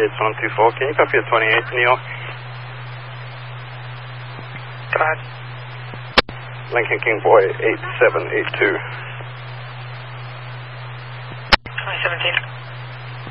Gates 124. Can you copy a 28 New York? Go ahead. Lincoln King Boy 8782. 2017.